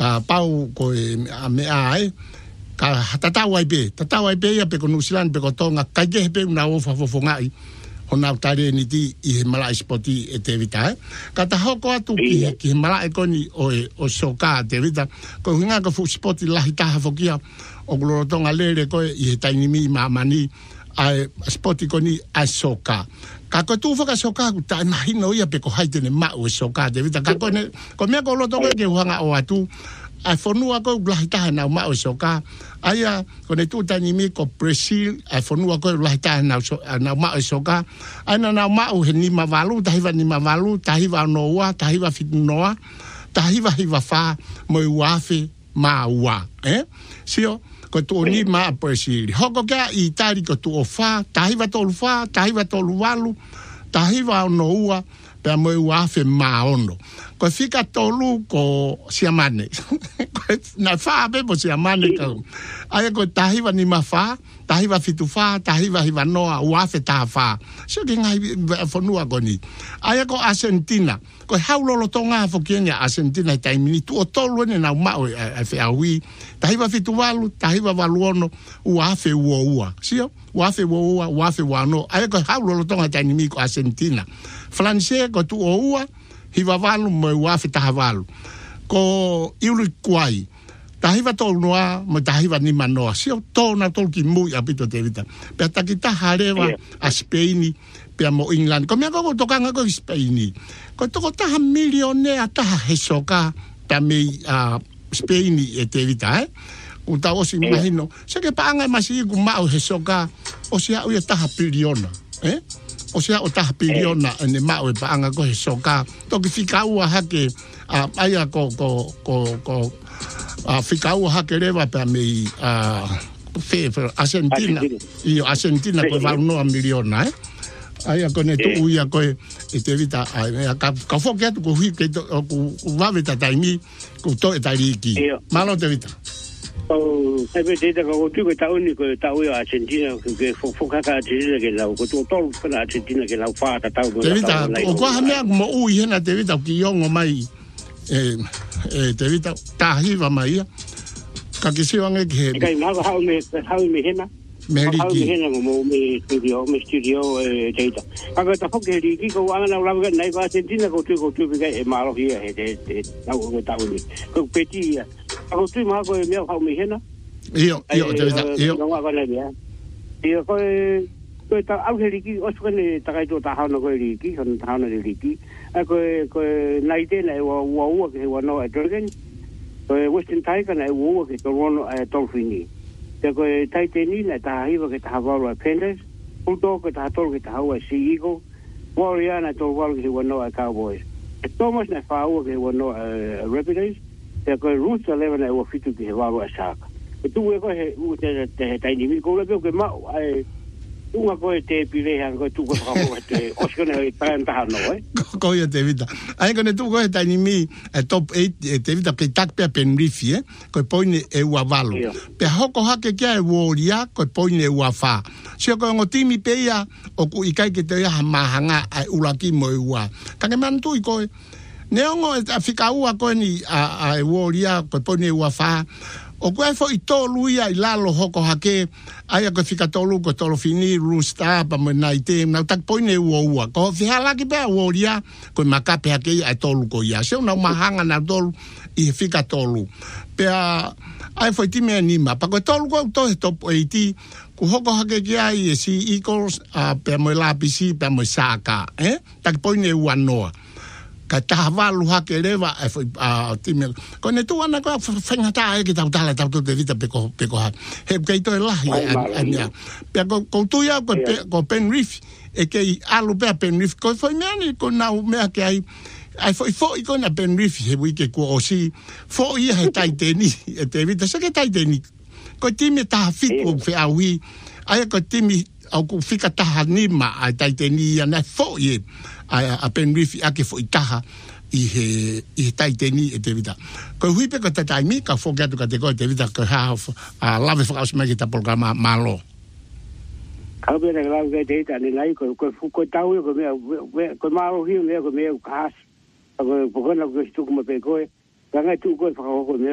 ka pau ko me ai ka tatawai be ia pe ko New Zealand pe ko tonga ka ge pe na o fa ngai ona tare ni ti I mala spoti e te vita ka ta hoko atu ki mala e koni o soka te vita ko hinga ko fu spoti la hita ha fokia o gloro tonga lere ko I taini mi mamani ai spoti koni a soka ka ko tu foka soka ku ta imagino ia pe ko haite ne ma o soka de vita ka ko ne ko me ko lo to ke hanga o atu ai fonua ko blahita na ma o soka aia ko ne tu tani mi ko Brazil ai fonua ko blahita na ma o soka ana na ma o ni ma valu tahiva ni ma valu tahiva noa tahiva fitnoa tahiva hiva fa mo wafe ma wa sio ko tu ni ma Brazil hoko ka Itali ko tu ofa tahiva tolu walu tahiva noa pe mo wafe ma ono ko fika tolu ko siamane na fa be bo siamane ko ai ko tahiva ni ma fa tahiva fitu fa tahiva hiva noa wafe ta fa so que ngai fonua goni ai ko Argentina ko haulo lo tonga fo Kenya Argentina tai mini tu o tolu ne na ma fe awi tahiva fitu walu tahiva waluono wafe wo sio wafe wo wafe wano ai ko haulo lo tonga tai mini ko Argentina France ko tu o hiva valu mo wafe tahavalu ko Uruguay tahiva tolu noa mo tahiva ni manoa sio tona tolu ki mui apito te vita pe takita hareva a Spain pe mo England ko me ko tokanga ko Spain ko toko taha milione ataha hesoka pe me Spain e te vita uta osi imagino se que paanga masi ku mau hesoka o sia u taha biliona o sea o taha biliona ne mau e paanga ko hesoka to ki fika ua hake aya ko fika ua hake reva pe me Argentina ko valno a miliona aya ko ne tu uia ko e te vita ka foke tu ko hui ke ku vave taimi ku to e tariki malo te vita e be te ko tu ko tauni ko tau ya Argentina ke foka ka Argentina ke la ko to para Argentina ke la fa ta tau te vita o ko ha me mo ui hena te vita ki yongo mai te vita tahiva mai ka ke se wange ke kai ma ha me hena Meriki me studio data aga ta foke ri ki ko ana la ga nai ba Argentina ko tu ga e malo hia he te tau ko tauni ko peti ako tu ma ko me ha me hena io no wa na dia ko ta au he ri ki o so ne ta kai to ta ha no ko ri ki kon ta no ri ki ko nai te na wa ke wa no a dragon ko Western Tiger na wa ke to no a dolphin ko tai te ni na ta hiva ke ta havaru a Panthers uto ke ta tol ke ta hawa Sea Eagle Warrior na to wal ke wano a Cowboys Thomas na fa'u ke wano a Rapids ko Roots 11 na wa fitu ke waru a Shark tu ko he u te tai ni ko le ke ma ai unga ko te pile han ko tu ko ko te oskone ta no ko ia te vita ai ko ne tu ko ta ni mi top 8 te vita ke tak pe Penrith ko poine e wavalo pe hoko hake ke e woria ko poine wafa se ko ngo timi pe ia o ku ikai ke te ha mahanga ai ulaki mo wa ka ke man tu ko neongo afika ua ko ni a woria ko poine wafa o ko fo I tolu ia I lalo hoko hake ai ko fika tolu ko tolo fini rusta pa mo naite na tak poine ua ko fihala ki pe woria ko makape hake ai tolu ko ia se una mahanga na tolu I fika tolu pe ai foi time anima pa ko tolu ko to top 80 ko hoko hake ki ai si Eagles pe mo lapisi pe mo saka tak poine ua noa ka tahavalu hake leva time ko ne tu ana ko fengata ke tau tala tau te vita pe ko ha he ke to la ania pe ko tu ya ko Penrith e ke alu pe Penrith ko foi mani ko na me ke ai foi ko na Penrith he wi ke ko osi foi he tai teni e te vita se ke tai teni ko time ta fit ko fe awi ai ko time au ku fika taha nima ai tai teni ana foi a Penrith ake fo itaha I tai teni e te vita ko hui pe ko te taimi ka fo gatu ka te ko te vita ko ha lave fo ausma ki ta programa malo ka be na lave te ta ni lai ko tau ko me ko malo hi me ko me ka ko na ko stu ko me pe ko ka ngai tu ko fa ko